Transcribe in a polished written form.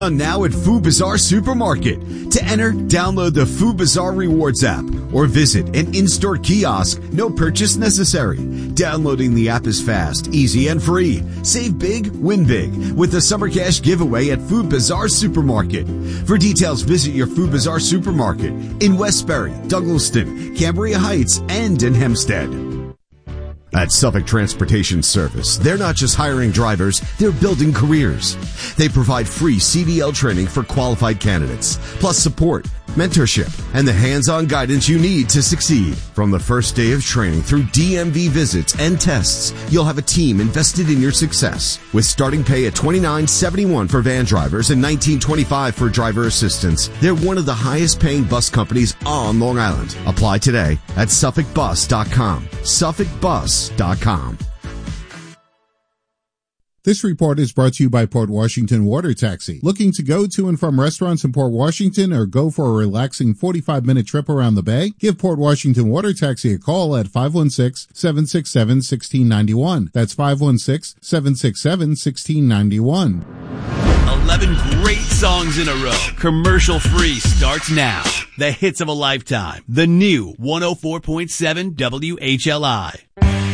Now at Food Bazaar Supermarket. To enter, download the Food Bazaar Rewards app or visit an in-store kiosk. No purchase necessary. Downloading the app is fast, easy, and free. Save big, win big with the Summer Cash giveaway at Food Bazaar Supermarket. For details, visit your Food Bazaar Supermarket in Westbury, Douglaston, Cambria Heights, and in Hempstead. At Suffolk Transportation Service, they're not just hiring drivers, they're building careers. They provide free CDL training for qualified candidates, plus support, mentorship, and the hands-on guidance you need to succeed. From the first day of training through DMV visits and tests, you'll have a team invested in your success. With starting pay at $29.71 for van drivers and $19.25 for driver assistants, they're one of the highest paying bus companies on Long Island. Apply today at SuffolkBus.com. SuffolkBus.com. This report is brought to you by Port Washington Water Taxi. Looking to go to and from restaurants in Port Washington or go for a relaxing 45-minute trip around the bay? Give Port Washington Water Taxi a call at 516-767-1691. That's 516-767-1691. 11 great songs in a row. Commercial free starts now. The hits of a lifetime. The new 104.7 WHLI.